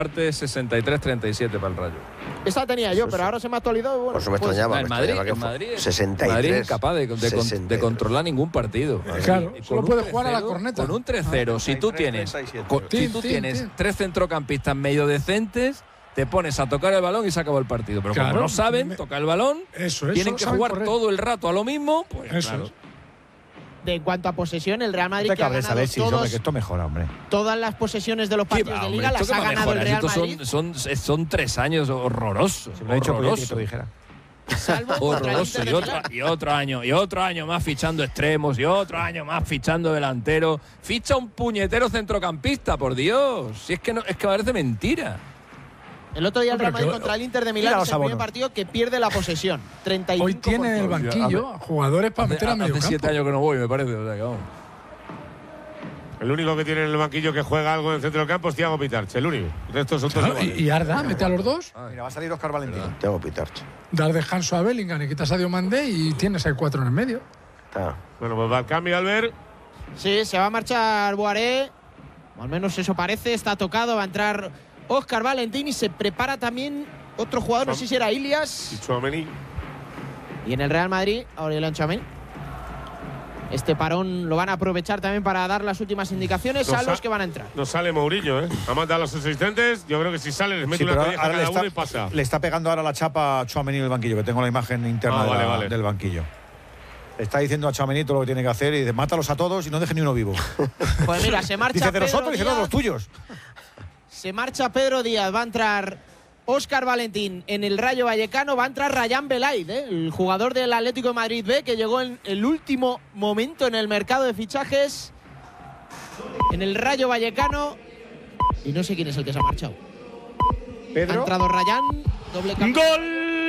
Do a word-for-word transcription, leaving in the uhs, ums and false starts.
parte sesenta y tres treinta y siete para el Rayo. Esa tenía yo, pero ahora se me ha actualizado. Bueno, Por eso me pues, extrañaba. El me Madrid, extrañaba que el fue Madrid, sesenta y tres. Madrid incapaz de, de, sesenta y tres. de controlar ningún partido. Claro, Con solo un puede tres jugar a la cero, corneta. Con un tres cero, si tú tienes, con, si tú Tin, tin, tienes tin. tres centrocampistas medio decentes, te pones a tocar el balón y se acabó el partido. Pero Claro, como no saben me- tocar el balón, Eso, eso. tienen que saben jugar correr. todo el rato a lo mismo, pues Eso claro. es. de en cuanto a posesión, el Real Madrid No te que ha cabres, ganado Alexis, todos, hombre, que esto mejora, hombre. todas las posesiones de los ¿Qué partidos va, de hombre? Liga ¿Esto las qué ha va a ganado el mejorar? Real Estos Madrid. Son, son, son tres años horrorosos. Si me lo he dicho Poyet que horrorosos. te lo dijera. Salvo contra el Horroroso. Inter Y de otro, Milán. y otro año, y otro año más fichando extremos, y otro año más fichando delantero. Ficha un puñetero centrocampista, por Dios. Si es que no, es que parece mentira. El otro día el No, Real pero Madrid que- contra el Inter de Mira Milán los es el primer abonos. partido que pierde la posesión. treinta y cinco Hoy tiene en el por ciento. banquillo jugadores para meter a Hace, medio hace siete campo. años que no voy, me parece. O sea, que vamos. El único que tiene en el banquillo que juega algo en el centro del campo es Thiago Pitarch, el único. El resto son todos Claro, iguales. y, y Arda, mete a los dos, Mira, va a salir Óscar Valentín. Tengo Pitarch. dar descanso a Bellingham y quitas a Diomandé y tienes el cuatro en el medio. Está. Bueno, pues va al cambio, Albert. Sí, se va a marchar Boaré. O al menos eso parece. Está tocado. Va a entrar Óscar Valentín y se prepara también otro jugador. No sé si era Y Ilias. Tchouaméni. Y en el Real Madrid, Aurélien Tchouaméni. Este parón lo van a aprovechar también para dar las últimas indicaciones Nos a los ha- que van a entrar. No sale Mourinho, ¿eh? Ha mandado a los asistentes. Yo creo que si sale les mete Sí, una pero colleja ahora a le cada uno y está, pasa. le está pegando ahora la chapa a Tchouaméni en el banquillo, que tengo la imagen interna Ah, de vale, la- vale. del banquillo. Le está diciendo a Tchouaméni todo lo que tiene que hacer y dice, mátalos a todos y no deje ni uno vivo. Pues mira, se marcha Dice, de Pedro nosotros, dice, no, de los Díaz. tuyos. Se marcha Pedro Díaz. Va a entrar Óscar Valentín en el Rayo Vallecano. Va a entrar Rayán Belaid, ¿eh? El jugador del Atlético de Madrid B, que llegó en el último momento en el mercado de fichajes en el Rayo Vallecano. Y no sé quién es el que se ha marchado. Ha Pedro. entrado Rayán, doble cambio. ¡Gol!